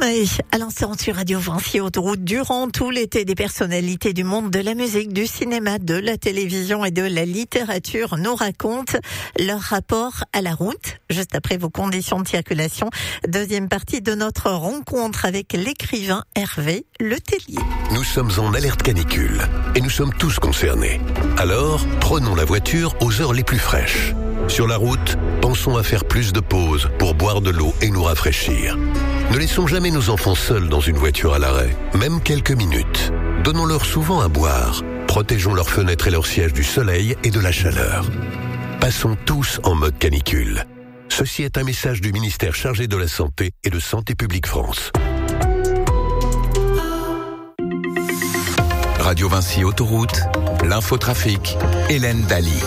Stromae, à l'instant sur Radio Vinci Autoroute. Durant tout l'été, des personnalités du monde de la musique, du cinéma, de la télévision et de la littérature nous racontent leur rapport à la route. Juste après vos conditions de circulation, deuxième partie de notre rencontre avec l'écrivain Hervé Letellier. Nous sommes en alerte canicule et nous sommes tous concernés. Alors, prenons la voiture aux heures les plus fraîches. Sur la route, pensons à faire plus de pauses pour boire de l'eau et nous rafraîchir. Ne laissons jamais nos enfants seuls dans une voiture à l'arrêt, même quelques minutes. Donnons-leur souvent à boire. Protégeons leurs fenêtres et leurs sièges du soleil et de la chaleur. Passons tous en mode canicule. Ceci est un message du ministère chargé de la Santé et de Santé publique France. Radio Vinci Autoroute, l'infotrafic, Hélène Daly.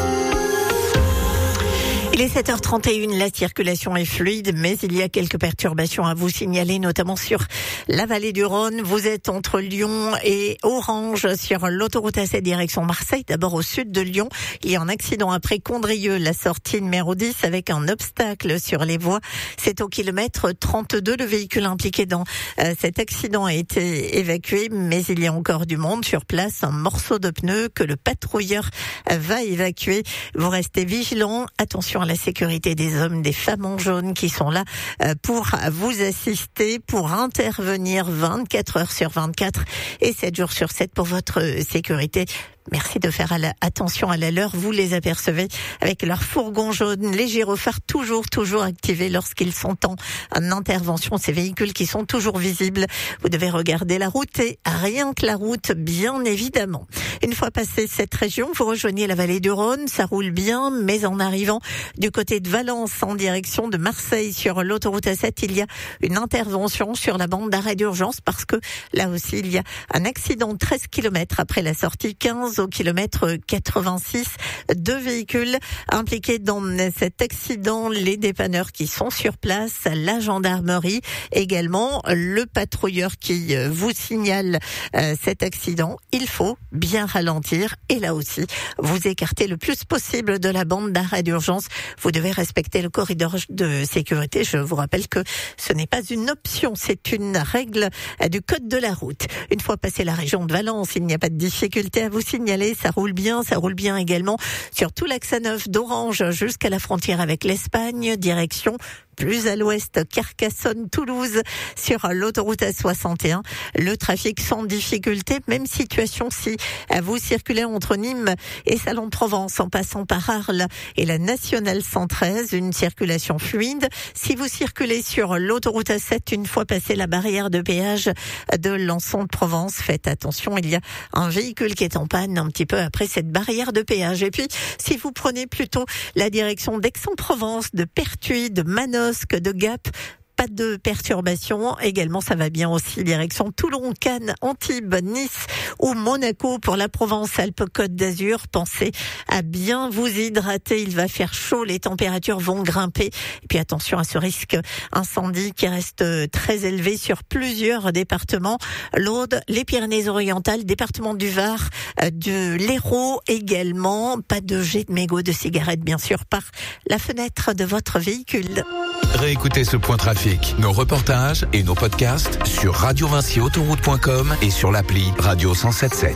Il est 7h31, la circulation est fluide, mais il y a quelques perturbations à vous signaler, notamment sur la vallée du Rhône. Vous êtes entre Lyon et Orange sur l'autoroute A7 direction Marseille. D'abord au sud de Lyon, il y a un accident après Condrieu, la sortie numéro 10 avec un obstacle sur les voies. C'est au kilomètre 32. Le véhicule impliqué dans cet accident a été évacué, mais il y a encore du monde sur place. Un morceau de pneu que le patrouilleur va évacuer. Vous restez vigilants. Attention à la sécurité des hommes, des femmes en jaune qui sont là pour vous assister, pour intervenir 24 heures sur 24 et 7 jours sur 7 pour votre sécurité. Merci de faire attention à la leur. Vous les apercevez avec leur fourgon jaune, les gyrophares toujours activés lorsqu'ils sont en intervention. Ces véhicules qui sont toujours visibles. Vous devez regarder la route et rien que la route, bien évidemment. Une fois passé cette région, vous rejoignez la vallée du Rhône. Ça roule bien, mais en arrivant du côté de Valence en direction de Marseille sur l'autoroute A7, il y a une intervention sur la bande d'arrêt d'urgence parce que là aussi, il y a un accident 13 km après la sortie 15 au kilomètre 86. Deux véhicules impliqués dans cet accident, les dépanneurs qui sont sur place, la gendarmerie, également le patrouilleur qui vous signale cet accident. Il faut bien ralentir et là aussi, vous écartez le plus possible de la bande d'arrêt d'urgence. Vous devez respecter le corridor de sécurité. Je vous rappelle que ce n'est pas une option, c'est une règle du code de la route. Une fois passé la région de Valence, il n'y a pas de difficulté à vous signaler. Ça roule bien également sur tout l'axe A9 d'Orange jusqu'à la frontière avec l'Espagne, direction plus à l'ouest, Carcassonne, Toulouse, sur l'autoroute A61. Le trafic sans difficulté, même situation si vous circulez entre Nîmes et Salon de Provence en passant par Arles et la Nationale 113, une circulation fluide. Si vous circulez sur l'autoroute A7, une fois passé la barrière de péage de Lançon de Provence, faites attention, il y a un véhicule qui est en panne un petit peu après cette barrière de péage. Et puis, si vous prenez plutôt la direction d'Aix-en-Provence, de Pertuis, de Manosque, de Gap, pas de perturbations. Également, ça va bien aussi. Direction Toulon, Cannes, Antibes, Nice ou Monaco pour la Provence-Alpes-Côte d'Azur. Pensez à bien vous hydrater. Il va faire chaud. Les températures vont grimper. Et puis attention à ce risque incendie qui reste très élevé sur plusieurs départements. L'Aude, les Pyrénées-Orientales, département du Var, de l'Hérault également. Pas de jet de mégots de cigarettes, bien sûr, par la fenêtre de votre véhicule. Réécoutez ce point trafic, nos reportages et nos podcasts sur radiovinciautoroute.com et sur l'appli Radio 107.7.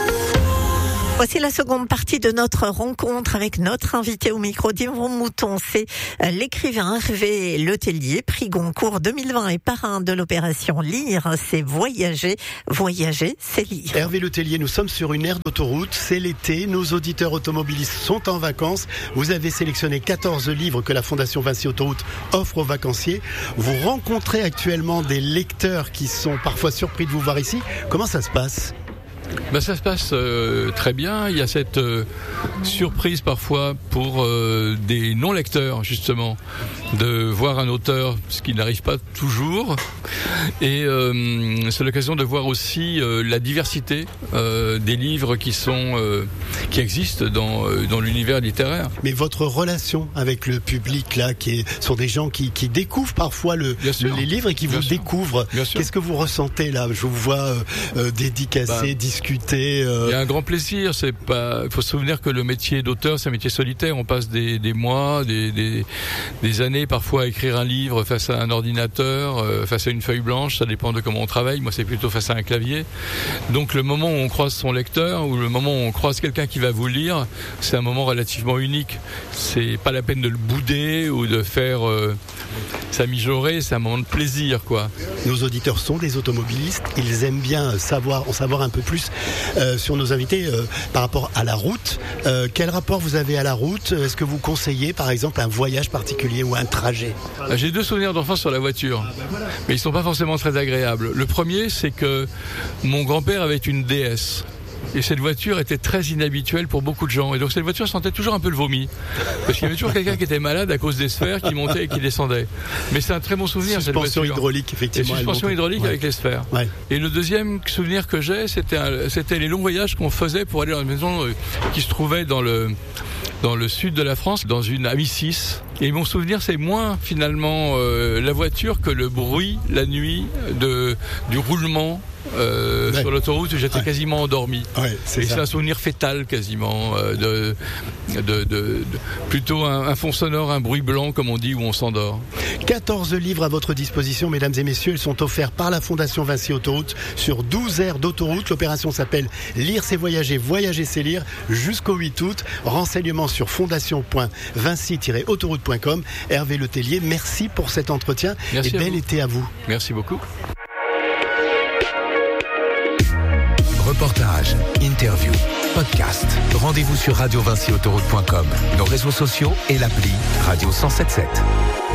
Voici la seconde partie de notre rencontre avec notre invité au micro d'Yvon Mouton. C'est l'écrivain Hervé Letellier, prix Goncourt 2020 et parrain de l'opération Lire, c'est voyager. Voyager, c'est lire. Hervé Letellier, nous sommes sur une aire d'autoroute, c'est l'été, nos auditeurs automobilistes sont en vacances. Vous avez sélectionné 14 livres que la Fondation Vinci Autoroute offre aux vacanciers. Vous rencontrez actuellement des lecteurs qui sont parfois surpris de vous voir ici. Comment ça se passe ? Ça se passe très bien. Il y a cette surprise parfois pour des non-lecteurs, justement, de voir un auteur, ce qui n'arrive pas toujours. Et c'est l'occasion de voir aussi la diversité des livres qui existent dans l'univers littéraire. Mais votre relation avec le public, là, sont des gens qui découvrent parfois les livres et qui vous découvrent. Qu'est-ce que vous ressentez là ? Je vous vois dédicacé, discuter discuter. Il y a un grand plaisir. Il faut se souvenir que le métier d'auteur, c'est un métier solitaire. On passe des mois, des années parfois à écrire un livre face à un ordinateur, face à une feuille blanche. Ça dépend de comment on travaille. Moi, c'est plutôt face à un clavier. Donc le moment où on croise son lecteur ou le moment où on croise quelqu'un qui va vous lire, c'est un moment relativement unique. C'est pas la peine de le bouder ou de faire s'amijorer. C'est un moment de plaisir, quoi. Nos auditeurs sont des automobilistes. Ils aiment bien en savoir un peu plus sur nos invités par rapport à la route. Quel rapport vous avez à la route ? Est-ce que vous conseillez, par exemple, un voyage particulier ou un trajet ? J'ai 2 souvenirs d'enfance sur la voiture, mais ils sont pas forcément très agréables. Le premier, c'est que mon grand-père avait une DS. Et cette voiture était très inhabituelle pour beaucoup de gens. Et donc cette voiture sentait toujours un peu le vomi. Parce qu'il y avait toujours quelqu'un qui était malade à cause des sphères qui montaient et qui descendaient. Mais c'est un très bon souvenir, cette voiture. Suspension hydraulique, effectivement. Et suspension hydraulique avec les sphères. Ouais. Et le deuxième souvenir que j'ai, c'était les longs voyages qu'on faisait pour aller dans une maison qui se trouvait dans le sud de la France, dans une Amicis. Et mon souvenir, c'est moins finalement la voiture que le bruit la nuit du roulement sur l'autoroute où j'étais quasiment endormi. C'est un souvenir fétal quasiment plutôt un fond sonore, un bruit blanc comme on dit, où on s'endort. 14 livres à votre disposition, mesdames et messieurs. Ils sont offerts par la Fondation Vinci Autoroute sur 12 aires d'autoroute. L'opération s'appelle Lire c'est voyager, voyager c'est lire, jusqu'au 8 août. Renseignements sur fondation.vinci-autoroute.com. Hervé Letellier, merci pour cet entretien. Merci et bel été à vous. Merci beaucoup. Reportages, interviews, podcasts. Rendez-vous sur radiovinciautoroute.com, nos réseaux sociaux et l'appli Radio 107.7.